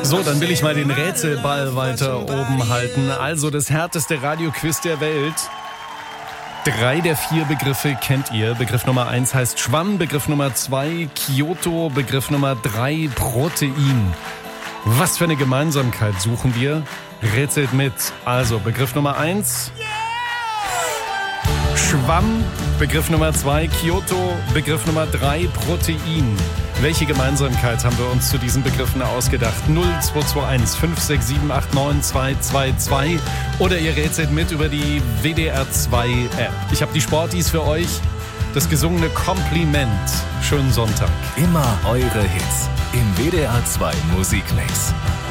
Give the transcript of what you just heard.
So, dann will ich mal den Rätselball weiter oben halten. Also das härteste Radioquiz der Welt. 3 der 4 Begriffe kennt ihr. Begriff Nummer 1 heißt Schwamm, Begriff Nummer 2 Kyoto, Begriff Nummer 3 Protein. Was für eine Gemeinsamkeit suchen wir? Rätselt mit. Also Begriff Nummer 1 Schwamm, Begriff Nummer 2 Kyoto, Begriff Nummer 3 Protein. Welche Gemeinsamkeit haben wir uns zu diesen Begriffen ausgedacht? 0221 567 89222 oder ihr rätselt mit über die WDR 2 App. Ich habe die Sporties für euch. Das gesungene Kompliment. Schönen Sonntag. Immer eure Hits im WDR 2 Musikmix.